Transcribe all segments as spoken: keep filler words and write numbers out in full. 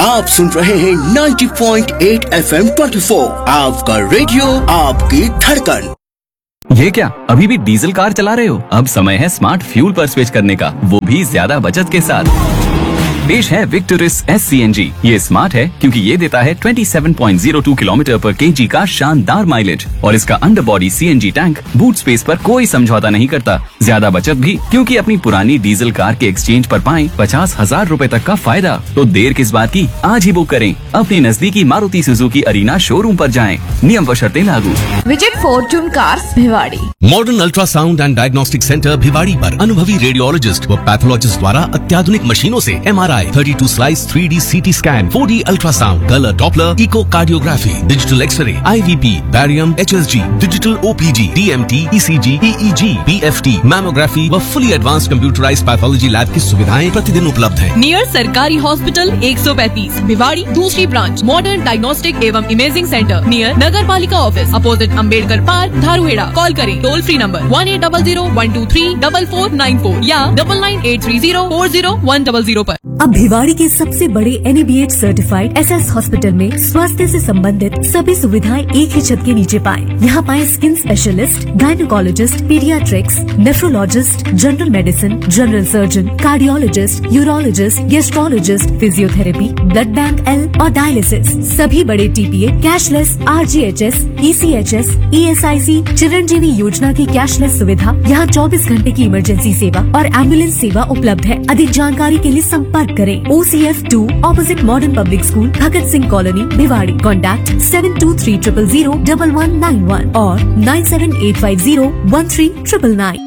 आप सुन रहे हैं नब्बे पॉइंट आठ एफ एम चौबीस, आपका रेडियो आपकी धड़कन। ये क्या, अभी भी डीजल कार चला रहे हो? अब समय है स्मार्ट फ्यूल पर स्विच करने का, वो भी ज्यादा बचत के साथ। पेश है Victoris S C N G. ये स्मार्ट है क्योंकि ये देता है सत्ताईस पॉइंट शून्य दो किलोमीटर पर केजी का शानदार माइलेज, और इसका under body C N G tank boot space पर कोई समझौता नहीं करता। ज्यादा बचत भी क्योंकि अपनी पुरानी डीजल कार के एक्सचेंज पर पाएं पचास हजार रूपए तक का फायदा। तो देर किस बात की, आज ही बुक करें। अपनी नजदीकी मारुति सुजुकी अरीना शोरूम पर जाएं। नियम व शर्तें लागू। Visit Fortune cars Bhiwadi. Modern ultrasound and diagnostic centre Bhiwadi पर अनुभवी रेडियोलॉजिस्ट व पैथोलॉजिस्ट द्वारा अत्याधुनिक मशीनों से एम आर आई, thirty two slice three D C T scan, four D ultrasound, colour Doppler, eco cardiography, digital x ray, आई V P, barium, H S G, digital O P G, D M T, ई सी जी, ई ई जी, B F T, mammography व fully advance computerised pathology lab की सुविधाएं प्रतिदिन उपलब्ध हैं। Near सरकारी hospital एक सौ पैंतीस भिवाड़ी, दूसरी ब्रांच मॉडर्न डायग्नोस्टिक एवं इमेजिंग सेंटर नियर नगर पालिका office, opposite Ambedkar park, Dharuhera. Call करें toll free number one eight double zero one two three double four nine four या double nine eight three zero four zero one double zero पर। अब भिवाड़ी के सबसे बड़े N A B H certified S S hospital में स्वास्थ्य से संबंधित सभी सुविधाएं एक ही छत के नीचे पाएं। यहाँ पाएं skin specialist, gynaecologist, paediatrics, nephrologist, general medicine, general surgeon, cardiologist, urologist, gastrologist, physiotherapy, blood bank L और डायलिसिस। सभी बड़े T P A, cashless, R G H S, E C H S, E S I सी, चिरंजीवी योजना की cashless सुविधा। यहाँ चौबीस घंटे की इमरजेंसी सेवा और एम्बुलेंस सेवा उपलब्ध है। अधिक जानकारी के लिए संपर्क करें ओ C F two opposite modern public school, Bhagat Singh colony, Bhiwadi. Contact seven to three triple zero double one nine one और nine seven eight five zero one three triple nine.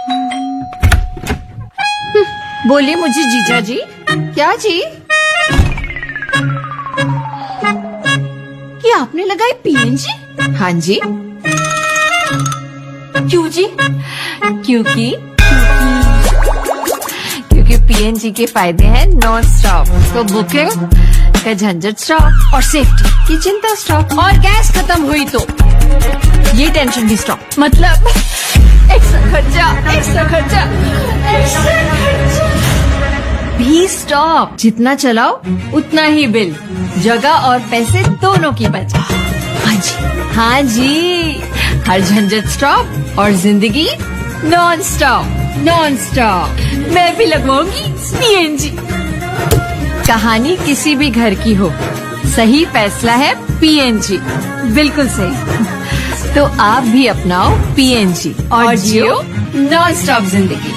बोलिए मुझे जीजा जी। क्या जी? ये आपने लगाई पी एन जी? हाँ जी। क्यों जी? क्योंकि क्योंकि पी एन जी के फायदे हैं नॉन स्टॉप, तो बुकिंग का झंझट स्टॉप और सेफ्टी की चिंता स्टॉप, और गैस खत्म हुई तो ये टेंशन भी स्टॉप। मतलब एक्स्ट्रा खर्चा, एक्स्ट्रा खर्चा, एक्स्ट्रा खर्चा भी स्टॉप। जितना चलाओ उतना ही बिल, जगह और पैसे दोनों की बचत। हाँ जी, हाँ जी, हर झंझट स्टॉप और जिंदगी नॉन स्टॉप। नॉन स्टॉप मैं भी लगवाऊंगी सी एन जी। कहानी किसी भी घर की हो, सही फैसला है पी एन जी। बिल्कुल सही। तो आप भी अपनाओ पी एन जी और जियो नॉन स्टॉप जिंदगी।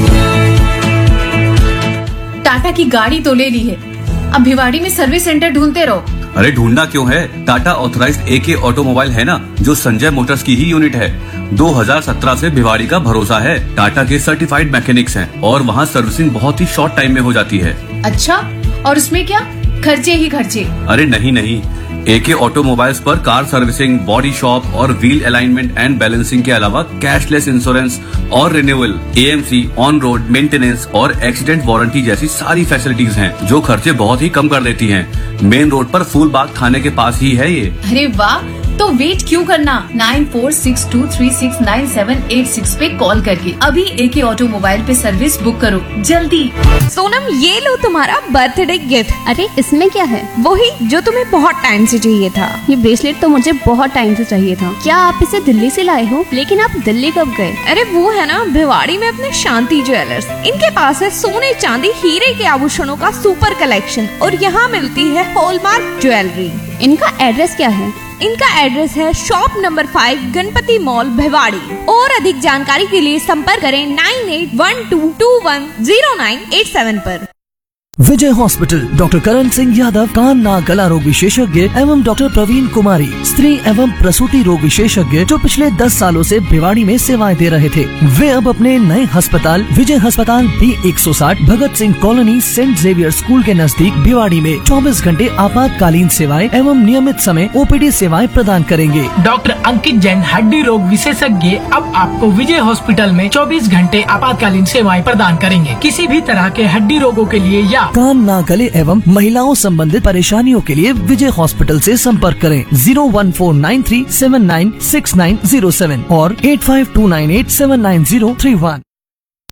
टाटा की गाड़ी तो ले ली है, अब भिवाड़ी में सर्विस सेंटर ढूंढते रहो। अरे ढूंढना क्यों है, टाटा ऑथराइज्ड ए के ऑटोमोबाइल है ना, जो संजय मोटर्स की ही यूनिट है। दो हज़ार सत्रह से भिवाड़ी का भरोसा है। टाटा के सर्टिफाइड मैकेनिक्स हैं और वहाँ सर्विसिंग बहुत ही शॉर्ट टाइम में हो जाती है। अच्छा, और उसमें क्या खर्चे ही खर्चे? अरे नहीं नहीं, ए के ऑटोमोबाइल्स पर कार सर्विसिंग, बॉडी शॉप और व्हील अलाइनमेंट एंड बैलेंसिंग के अलावा कैशलेस इंश्योरेंस और renewal, A M C, on road maintenance और एक्सीडेंट वारंटी जैसी सारी फैसिलिटीज हैं, जो खर्चे बहुत ही कम कर देती हैं। मेन रोड पर फूल बाग थाने के पास ही है ये। अरे वाह, तो वेट क्यों करना, nine four six to three six nine seven eight six पे कॉल करके अभी ए के ऑटोमोबाइल पे सर्विस बुक करो जल्दी। सोनम, ये लो तुम्हारा बर्थडे गिफ्ट। अरे इसमें क्या है? वही जो तुम्हें बहुत टाइम से चाहिए था। ये ब्रेसलेट तो मुझे बहुत टाइम से चाहिए था। क्या आप इसे दिल्ली से लाए हो? लेकिन आप दिल्ली कब गए? अरे वो है ना भिवाड़ी में अपने शांति ज्वेलर्स। इनके पास है सोने, चांदी, हीरे के आभूषणों का सुपर कलेक्शन, और यहाँ मिलती है हॉलमार्क ज्वेलरी। इनका एड्रेस क्या है? इनका एड्रेस है shop number five, Ganpati mall, Bhiwadi. और अधिक जानकारी के लिए संपर्क करें nine eight one two to one zero nine eight seven पर। विजय हॉस्पिटल, डॉक्टर करण सिंह यादव, कान नाक गला रोग विशेषज्ञ एवं डॉक्टर प्रवीण कुमारी, स्त्री एवं प्रसूति रोग विशेषज्ञ, जो पिछले दस सालों से भिवाड़ी में सेवाएं दे रहे थे, वे अब अपने नए अस्पताल विजय अस्पताल बी एक सौ साठ, Bhagat Singh colony, Saint Xavier school के नजदीक भिवाड़ी में चौबीस घंटे आपातकालीन सेवाएं एवं नियमित समय ओ पी डी सेवाएं प्रदान करेंगे। डॉक्टर अंकित जैन, हड्डी रोग विशेषज्ञ, अब आपको विजय हॉस्पिटल में चौबीस घंटे आपातकालीन सेवाएं प्रदान करेंगे। किसी भी तरह के हड्डी रोगों के लिए या कान नाक गले एवं महिलाओं संबंधित परेशानियों के लिए विजय हॉस्पिटल से संपर्क करें zero one four nine three seven nine six nine zero seven और eight five to nine eight seven nine zero three one.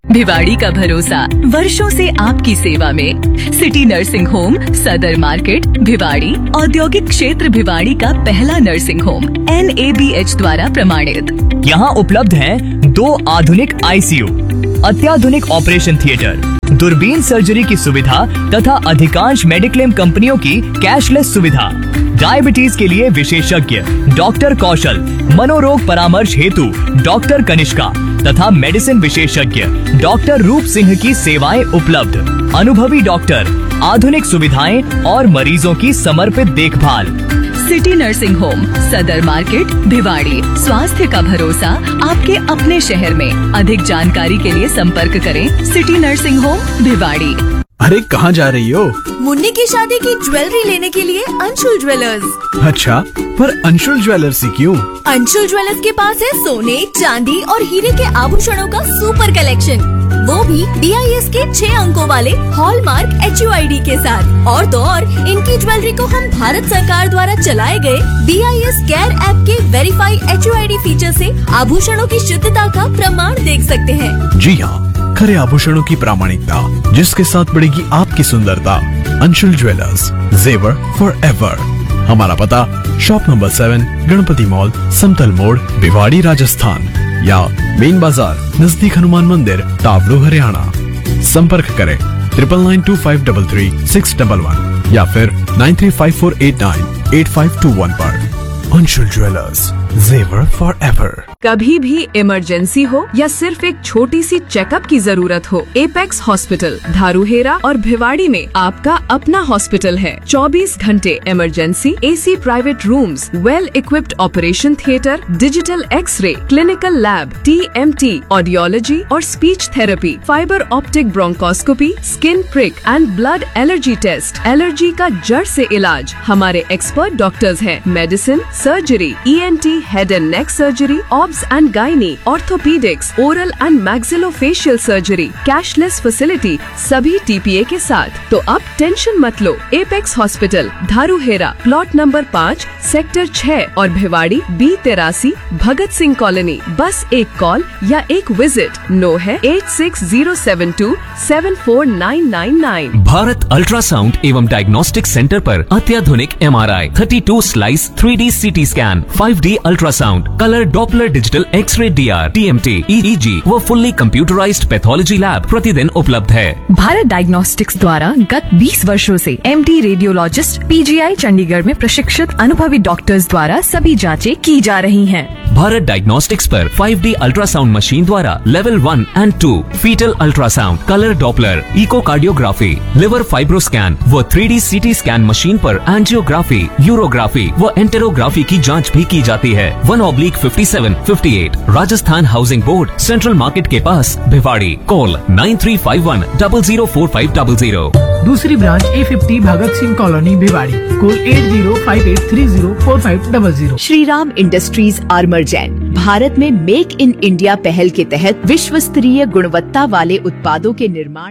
Bhiwadi का भरोसा वर्षों से आपकी सेवा में। सिटी नर्सिंग होम सदर मार्केट भिवाड़ी औद्योगिक क्षेत्र भिवाड़ी का पहला nursing home N A B H द्वारा प्रमाणित। यहाँ उपलब्ध हैं दो आधुनिक आई सी यू, अत्याधुनिक ऑपरेशन थिएटर, दूरबीन सर्जरी की सुविधा तथा अधिकांश मेडिक्लेम कंपनियों की कैशलेस सुविधा। डायबिटीज के लिए विशेषज्ञ डॉक्टर कौशल, मनोरोग परामर्श हेतु डॉक्टर कनिष्का तथा मेडिसिन विशेषज्ञ डॉक्टर रूप सिंह की सेवाएं उपलब्ध। अनुभवी डॉक्टर, आधुनिक सुविधाएं और मरीजों की समर्पित देखभाल। सिटी नर्सिंग होम सदर मार्केट भिवाड़ी, स्वास्थ्य का भरोसा आपके अपने शहर में। अधिक जानकारी के लिए संपर्क करें सिटी नर्सिंग होम भिवाड़ी। अरे कहाँ जा रही हो? मुन्नी की शादी की ज्वेलरी लेने के लिए अंशुल ज्वेलर्स। अच्छा, पर अंशुल ज्वेलर्स ही क्यों? अंशुल ज्वेलर्स के पास है सोने, चांदी और हीरे के आभूषणों का सुपर कलेक्शन, वो भी डी आई एस के छह अंकों वाले hallmark H U I D के साथ। और तो और इनकी ज्वेलरी को हम भारत सरकार द्वारा चलाए गए D I S care app के verify H U I D feature से आभूषणों की शुद्धता का प्रमाण देख सकते हैं। जी हाँ, खरे आभूषणों की प्रामाणिकता जिसके साथ बढ़ेगी आपकी सुंदरता। अंशुल ज्वेलर्स, जेवर फॉर एवर। हमारा पता shop number seven, Ganpati mall, समतल मोड़, भिवाड़ी राजस्थान, या मेन बाजार नजदीक हनुमान मंदिर, तावड़ू हरियाणा। संपर्क करें triple nine to five double three six double one या फिर nine three five four eight nine eight five to one पर। अंशुल ज्वेलर्स, जेवर फॉर एवर। कभी भी इमरजेंसी हो या सिर्फ एक छोटी सी चेकअप की जरूरत हो, एपेक्स हॉस्पिटल धारूहेरा और भिवाड़ी में आपका अपना हॉस्पिटल है। चौबीस घंटे emergency, AC private rooms, well equipped operation theatre, digital x ray, clinical lab, T M T, audiology और speech therapy, fibre optic bronchoscopy, skin prick and blood allergy test, allergy का जड़ से इलाज। हमारे एक्सपर्ट डॉक्टर्स हैं। Medicine, surgery, E N T, head and neck surgery, obs and gynae, orthopaedics, oral and maxillofacial surgery, cashless facility, सभी T P A के साथ। तो अब टेंशन मत लो। एपेक्स हॉस्पिटल धारूहेरा, प्लॉट नंबर पाँच, सेक्टर छह और भिवाड़ी बी तिरासी, भगत सिंह कॉलोनी। बस एक कॉल या एक विजिट। नो है eight six zero seven to seven four nine nine nine. Bharat ultrasound एवं डायग्नोस्टिक सेंटर पर अत्याधुनिक एम आर आई, thirty two slice three D C T scan, five D ultrasound, colour Doppler digital x ray D R, T M T, ई ई जी व fully computerised pathology lab प्रतिदिन उपलब्ध है। Bharat diagnostics द्वारा गत बीस वर्षों से M D radiologist P G आई चंडीगढ़ में प्रशिक्षित अनुभवी डॉक्टर्स द्वारा सभी जांचें की जा रही हैं। भारत डायग्नोस्टिक्स पर फाइव डी अल्ट्रासाउंड मशीन द्वारा level one and to, fetal ultrasound, colour Doppler, echocardiography, liver fibroscan व three D C T scan machine पर एंजियोग्राफी, यूरोग्राफी व एंटेरोग्राफी की जांच भी की जाती है। One oblique fifty seven fifty eight, Rajasthan housing board, central market के पास, Bhiwadi. Call nine three five one double zero four five double zero. दूसरी branch A fifty Bhagat Singh colony Bhiwadi. Call at zero five eight three zero four five double zero. Shri Ram industries armour Jain Bharat में make in India पहल के तहत विश्व स्तरीय गुणवत्ता वाले उत्पादों के निर्माण।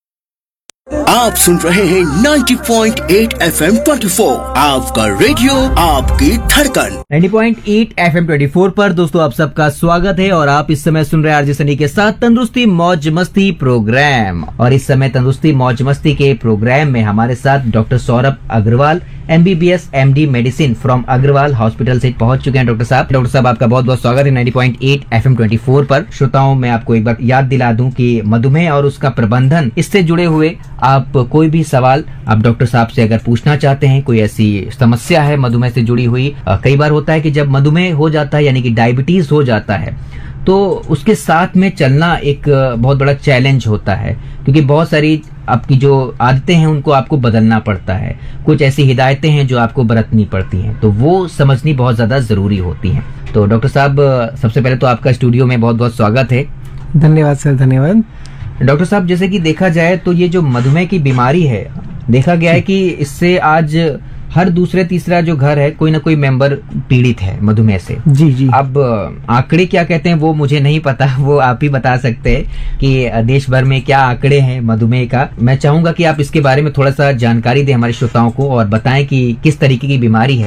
आप सुन रहे हैं ninety point eight F M twenty four, आपका रेडियो, आपकी धड़कन। Ninety point eight F M twenty four पर दोस्तों आप सबका स्वागत है और आप इस समय सुन रहे हैं आरजे सनी के साथ तंदुरुस्ती मौज मस्ती प्रोग्राम। और इस समय तंदुरुस्ती मौज मस्ती के प्रोग्राम में हमारे साथ doctor Saurabh Agarwal, M B B S M D medicine from Agarwal hospital से पहुंच चुके हैं। डॉक्टर साहब डॉक्टर साहब आपका बहुत बहुत स्वागत है ninety point eight F M twenty four पर। श्रोताओं मैं आपको एक बार याद दिला दूं कि मधुमेह और उसका प्रबंधन, इससे जुड़े हुए आप कोई भी सवाल आप डॉक्टर साहब से अगर पूछना चाहते हैं, कोई ऐसी समस्या है मधुमेह से जुड़ी हुई, कई बार होता है कि जब मधुमेह हो जाता है यानी कि डायबिटीज हो जाता है तो उसके साथ में चलना एक बहुत बड़ा चैलेंज होता है, क्योंकि बहुत सारी आपकी जो आदतें हैं उनको आपको बदलना पड़ता है, कुछ ऐसी हिदायतें हैं जो आपको बरतनी पड़ती हैं, तो वो समझनी बहुत ज्यादा जरूरी होती हैं। तो डॉक्टर साहब सबसे पहले तो आपका स्टूडियो में बहुत बहुत स्वागत है। धन्यवाद सर, धन्यवाद। डॉक्टर साहब जैसे कि देखा जाए तो ये जो मधुमेह की बीमारी है, देखा गया है कि इससे आज हर दूसरे तीसरा जो घर है कोई ना कोई मेंबर पीड़ित है मधुमेह से। जी जी। अब आंकड़े क्या कहते हैं वो मुझे नहीं पता, वो आप ही बता सकते हैं कि देश भर में क्या आंकड़े हैं मधुमेह का। मैं चाहूंगा कि आप इसके बारे में थोड़ा सा जानकारी दें हमारे श्रोताओं को और बताएं कि किस तरीके की बीमारी है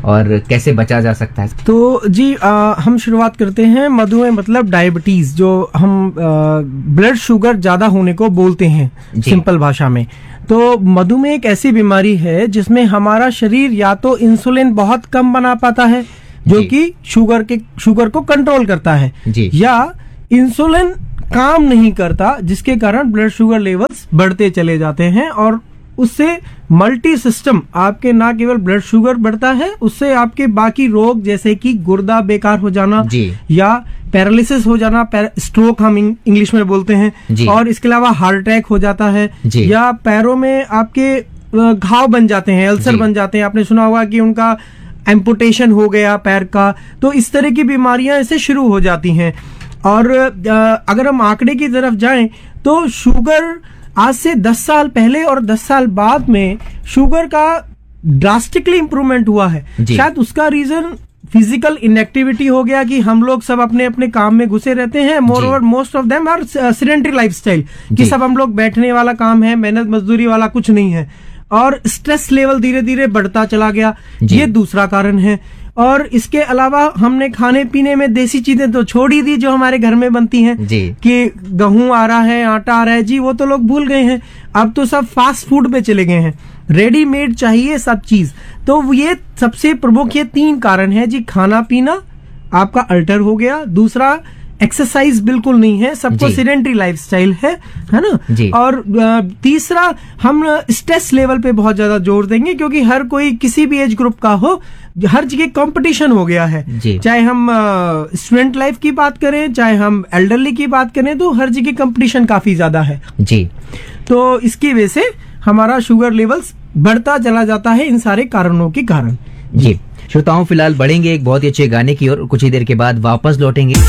और कैसे बचा जा सकता है? तो जी आ, हम शुरुआत करते हैं मधुमेह मतलब डायबिटीज, जो हम ब्लड शुगर ज्यादा होने को बोलते हैं सिंपल भाषा में। तो मधुमेह एक ऐसी बीमारी है जिसमें हमारा शरीर या तो इंसुलिन बहुत कम बना पाता है जो कि शुगर के शुगर को कंट्रोल करता है, या इंसुलिन काम नहीं करता जिसके कारण ब्लड शुगर लेवल्स बढ़ते चले जाते हैं, और उससे मल्टी सिस्टम आपके ना केवल ब्लड शुगर बढ़ता है, उससे आपके बाकी रोग जैसे कि गुर्दा बेकार हो जाना या पैरालिसिस हो जाना, स्ट्रोक हम इंग्लिश में बोलते हैं, और इसके अलावा हार्ट अटैक हो जाता है, या पैरों में आपके घाव बन जाते हैं, अल्सर बन जाते हैं। आपने सुना होगा कि उनका एम्पुटेशन हो गया पैर का। तो इस तरह की बीमारियां ऐसे शुरू हो जाती हैं। और अगर हम आंकड़े की तरफ जाएं तो शुगर आज से दस साल पहले और दस साल बाद में शुगर का ड्रास्टिकली इंप्रूवमेंट हुआ है। शायद उसका रीजन फिजिकल इनएक्टिविटी हो गया कि हम लोग सब अपने अपने काम में घुसे रहते हैं। More over most of them are sedentary lifestyle, कि सब हम लोग बैठने वाला काम है, मेहनत मजदूरी वाला कुछ नहीं है, और स्ट्रेस लेवल धीरे धीरे बढ़ता चला गया। ये दूसरा कारण है। और इसके अलावा हमने खाने पीने में देसी चीजें तो छोड़ ही दी जो हमारे घर में बनती हैं, कि गेहूं आ रहा है, आटा आ रहा है, जी वो तो लोग भूल गए हैं। अब तो सब फास्ट फूड पे चले गए हैं, रेडीमेड चाहिए सब चीज। तो ये सबसे प्रमुख ये तीन कारण है जी। खाना पीना आपका अल्टर हो गया, दूसरा एक्सरसाइज बिल्कुल नहीं है, सबको सीडेंटरी लाइफस्टाइल है है ना, और तीसरा हम स्ट्रेस लेवल पे बहुत ज्यादा जोर देंगे, क्योंकि हर कोई किसी भी एज ग्रुप का हो, हर जगह कंपटीशन हो गया है। चाहे हम स्टूडेंट लाइफ की बात करें, चाहे हम एल्डरली की बात करें, तो हर जगह कंपटीशन काफी ज्यादा है जी। तो इसकी वजह से हमारा शुगर लेवल्स बढ़ता चला जाता है इन सारे कारणों के कारण जी। श्रोताओं, फिलहाल बढ़ेंगे एक बहुत ही अच्छे गाने की ओर, कुछ ही देर के बाद वापस लौटेंगे।